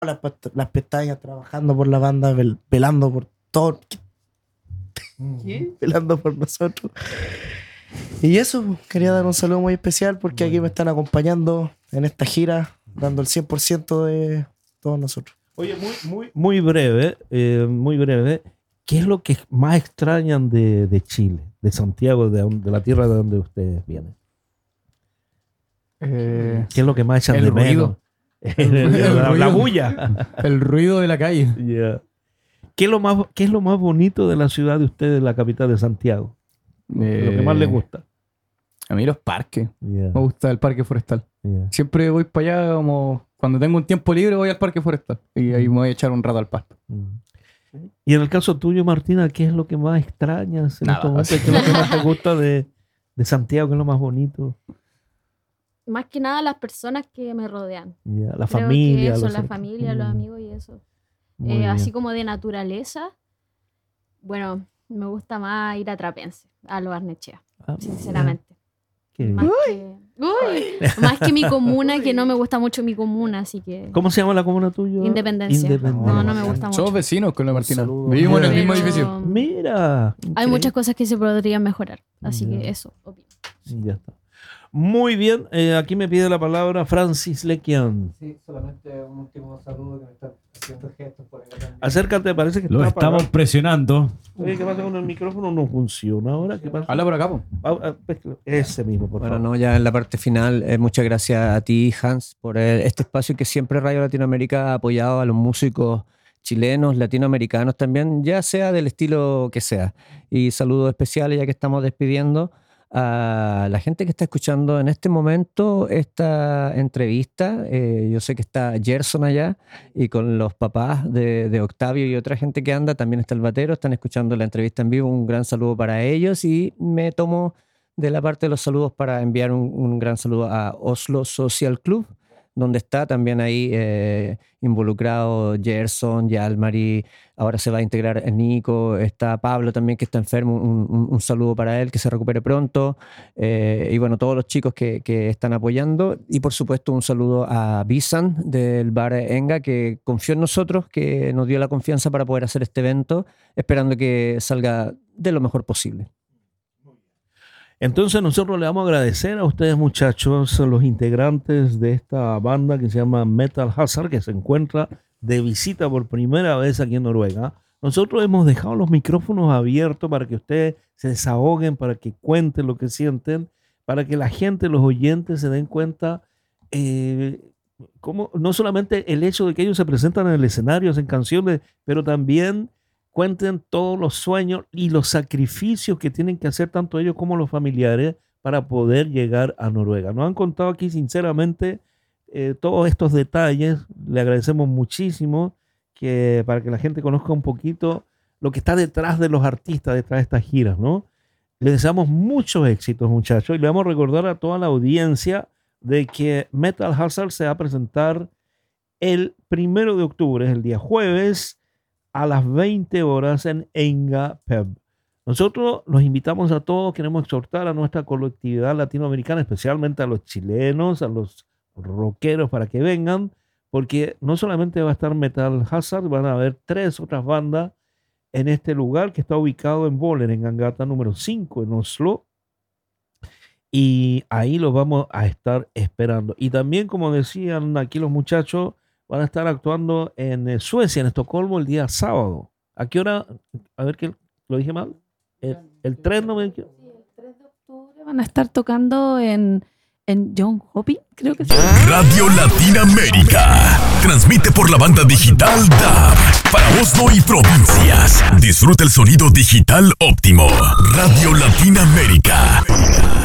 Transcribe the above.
las pestañas trabajando por la banda, velando por todo. ¿Qué? Velando por nosotros. Y eso, quería dar un saludo muy especial porque aquí me están acompañando en esta gira, dando el 100% de todos nosotros. Oye, muy breve, ¿qué es lo que más extrañan de Chile, de Santiago, de la tierra de donde ustedes vienen? ¿Qué es lo que más echan de menos? La bulla. El ruido de la calle. Yeah. ¿Qué es lo más bonito de la ciudad de ustedes, la capital de Santiago? Lo que más les gusta. A mí los parques. Yeah. Me gusta el parque forestal. Yeah. Siempre voy para allá, como cuando tengo un tiempo libre voy al parque forestal. Y ahí me voy a echar un rato al pasto. Y en el caso tuyo, Martina, ¿qué es lo que más extrañas en Nada, estos momentos? ¿Qué es lo que más te gusta de Santiago? ¿Qué es lo más bonito? Más que nada las personas que me rodean. Yeah. La Creo familia. que eso, la familia, los amigos y eso. Así como de naturaleza, bueno, me gusta más ir a Trapense, a Lo Barnechea, sinceramente. Más que mi comuna, que no me gusta mucho mi comuna, así que... ¿Cómo se llama la comuna tuya? Independencia. No me gusta mucho. Somos vecinos con la Martina. Vivimos en el mismo edificio. Mira. Hay muchas cosas que se podrían mejorar, así que eso, opino. Ya está. Muy bien, aquí me pide la palabra Francis Lequian. Sí, solamente un último saludo que me está haciendo gestos por acá también. Acércate, parece que lo está estamos apagado. presionando. Oye, ¿qué pasa con el micrófono? No funciona ahora. ¿Qué pasa? Habla por acá, po. Ese mismo, por Bueno, favor. no, ya en la parte final, muchas gracias a ti, Hans, por este espacio que siempre Radio Latinoamérica ha apoyado a los músicos chilenos, latinoamericanos también, ya sea del estilo que sea. Y saludos especiales, ya que estamos despidiendo a la gente que está escuchando en este momento esta entrevista. Yo sé que está Gerson allá y con los papás de Octavio y otra gente que anda, también está el batero, están escuchando la entrevista en vivo. Un gran saludo para ellos y me tomo de la parte de los saludos para enviar un gran saludo a Oslo Social Club, donde está también ahí involucrado Gerson, Yalmari, ahora se va a integrar Nico, está Pablo también que está enfermo, un saludo para él, que se recupere pronto, y bueno, todos los chicos que están apoyando, y por supuesto un saludo a Bisan del bar Enga, que confió en nosotros, que nos dio la confianza para poder hacer este evento, esperando que salga de lo mejor posible. Entonces nosotros le vamos a agradecer a ustedes, muchachos, a los integrantes de esta banda que se llama Metal Hazard, que se encuentra de visita por primera vez aquí en Noruega. Nosotros hemos dejado los micrófonos abiertos para que ustedes se desahoguen, para que cuenten lo que sienten, para que la gente, los oyentes se den cuenta cómo, no solamente el hecho de que ellos se presentan en el escenario, hacen canciones, pero también cuenten todos los sueños y los sacrificios que tienen que hacer tanto ellos como los familiares para poder llegar a Noruega. Nos han contado aquí sinceramente todos estos detalles. Le agradecemos muchísimo para que la gente conozca un poquito lo que está detrás de los artistas, detrás de estas giras, ¿no? Les deseamos muchos éxitos, muchachos, y le vamos a recordar a toda la audiencia de que Metal Hazard se va a presentar el 1 de octubre, es el día jueves, a las 20 horas en Enga Pub. Nosotros los invitamos a todos, queremos exhortar a nuestra colectividad latinoamericana, especialmente a los chilenos, a los rockeros, para que vengan, porque no solamente va a estar Metal Hazard, van a haber 3 otras bandas en este lugar que está ubicado en Boller, en Angata número 5, en Oslo, y ahí los vamos a estar esperando. Y también, como decían aquí los muchachos, van a estar actuando en Suecia, en Estocolmo, el día sábado. ¿A qué hora? A ver, ¿qué lo dije mal? El 3 no me... Sí, el 3 de octubre van a estar tocando en John Hopping, creo que sí. Radio Latinoamérica. Transmite por la banda digital DAB para Oslo y provincias. Disfruta el sonido digital óptimo. Radio Latinoamérica.